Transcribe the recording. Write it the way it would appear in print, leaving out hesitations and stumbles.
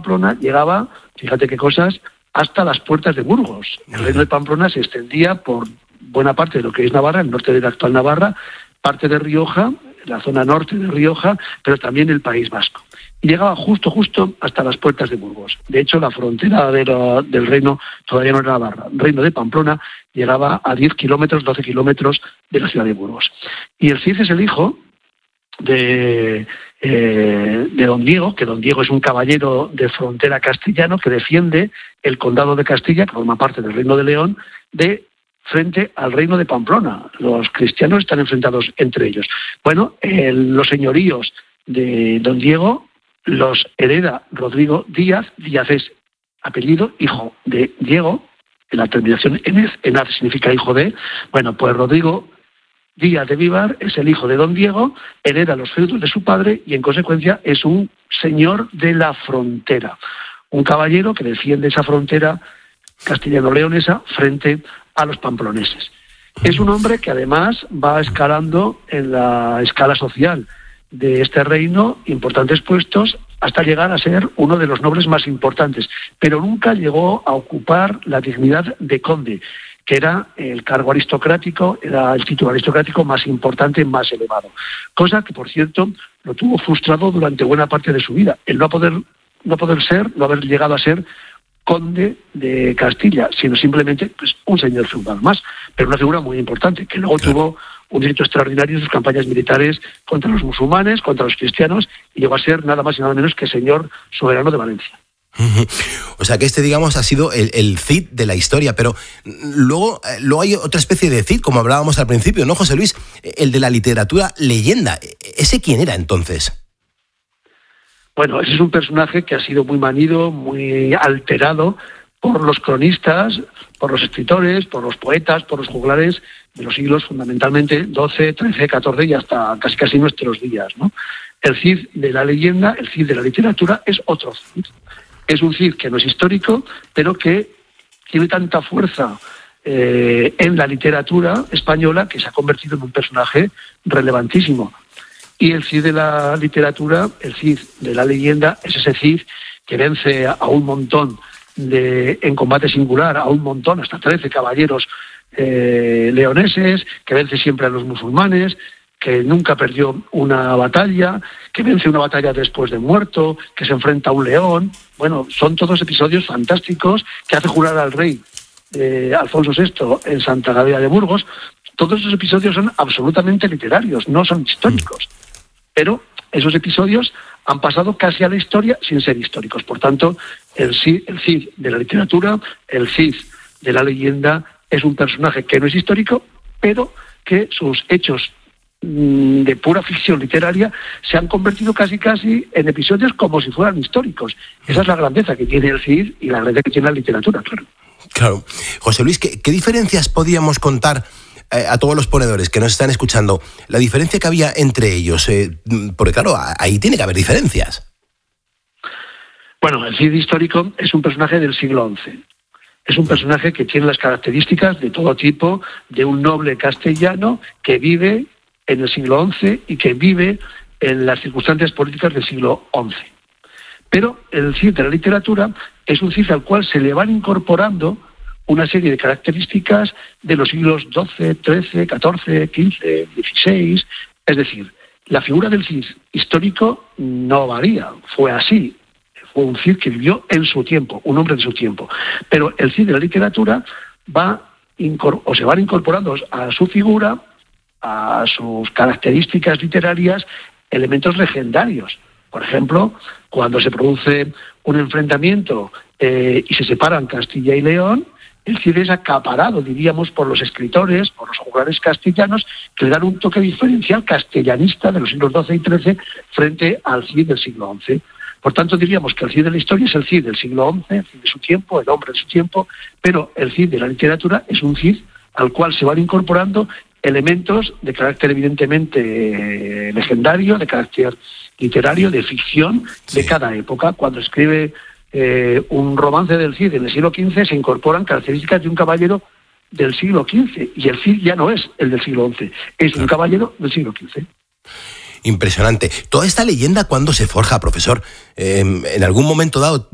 Pamplona llegaba, fíjate qué cosas, hasta las puertas de Burgos. El reino de Pamplona se extendía por buena parte de lo que es Navarra, el norte de la actual Navarra, parte de Rioja, la zona norte de Rioja, pero también el País Vasco. Y llegaba justo hasta las puertas de Burgos. De hecho, la frontera del reino todavía no era Navarra. El reino de Pamplona llegaba a 10 kilómetros, 12 kilómetros de la ciudad de Burgos. Y el Cid es el hijo de don Diego, que don Diego es un caballero de frontera castellano que defiende el condado de Castilla, que forma parte del Reino de León, frente al reino de Pamplona. Los cristianos están enfrentados entre ellos. Bueno, los señoríos de don Diego los hereda Rodrigo Díaz. Díaz es apellido, hijo de Diego, en la terminación enaz significa hijo de. Bueno, pues Rodrigo Díaz de Vivar es el hijo de don Diego, hereda los feudos de su padre y en consecuencia es un señor de la frontera, un caballero que defiende esa frontera castellano-leonesa frente a los pamploneses. Es un hombre que además va escalando en la escala social de este reino importantes puestos hasta llegar a ser uno de los nobles más importantes, pero nunca llegó a ocupar la dignidad de conde, que era el cargo aristocrático, era el título aristocrático más importante, más elevado. Cosa que, por cierto, lo tuvo frustrado durante buena parte de su vida. El no haber llegado a ser conde de Castilla, sino simplemente pues, un señor feudal más, pero una figura muy importante, que luego tuvo un éxito extraordinario en sus campañas militares contra los musulmanes, contra los cristianos, y llegó a ser nada más y nada menos que señor soberano de Valencia. O sea que digamos, ha sido el Cid de la historia, pero luego hay otra especie de Cid, como hablábamos al principio, ¿no, José Luis? El de la literatura leyenda. ¿Ese quién era entonces? Bueno, ese es un personaje que ha sido muy manido, muy alterado por los cronistas, por los escritores, por los poetas, por los juglares de los siglos fundamentalmente 12, 13, 14 y hasta casi nuestros días, ¿no? El Cid de la leyenda, el Cid de la literatura es otro Cid. Es un Cid que no es histórico, pero que tiene tanta fuerza en la literatura española que se ha convertido en un personaje relevantísimo. Y el Cid de la literatura, el Cid de la leyenda, es ese Cid que vence a un montón en combate singular, a un montón, hasta 13 caballeros leoneses, que vence siempre a los musulmanes, que nunca perdió una batalla, que vence una batalla después de muerto, que se enfrenta a un león. Bueno, son todos episodios fantásticos que hace jurar al rey Alfonso VI en Santa Gadea de Burgos. Todos esos episodios son absolutamente literarios, no son históricos. Pero esos episodios han pasado casi a la historia sin ser históricos. Por tanto, el Cid de la literatura, el Cid de la leyenda, es un personaje que no es histórico, pero que sus hechos de pura ficción literaria se han convertido casi en episodios como si fueran históricos. Esa es la grandeza que tiene el Cid y la grandeza que tiene la literatura, claro. Claro. José Luis, ¿qué diferencias podíamos contar a todos los ponedores que nos están escuchando? La diferencia que había entre ellos, porque claro, ahí tiene que haber diferencias. Bueno, el Cid histórico es un personaje del siglo XI. Es un personaje que tiene las características de todo tipo, de un noble castellano que vive en el siglo XI y que vive en las circunstancias políticas del siglo XI. Pero el Cid de la literatura es un Cid al cual se le van incorporando una serie de características de los siglos XII, XIII, XIV, XV, XVI. Es decir, la figura del Cid histórico no varía, fue así. Fue un Cid que vivió en su tiempo, un hombre de su tiempo. Pero el Cid de la literatura se van incorporando a su figura, a sus características literarias, elementos legendarios. Por ejemplo, cuando se produce un enfrentamiento y se separan Castilla y León, el Cid es acaparado, diríamos, por los escritores, por los juglares castellanos, que le dan un toque diferencial castellanista de los siglos XII y XIII frente al Cid del siglo XI. Por tanto, diríamos que el Cid de la historia es el Cid del siglo XI, el Cid de su tiempo, el hombre de su tiempo, pero el Cid de la literatura es un Cid al cual se van incorporando elementos de carácter evidentemente legendario, de carácter literario, de ficción de cada época. Cuando escribe un romance del Cid en el siglo XV se incorporan características de un caballero del siglo XV y el Cid ya no es el del siglo XI, es un caballero del siglo XV. Impresionante. Toda esta leyenda, ¿cuándo se forja, profesor? ¿En algún momento dado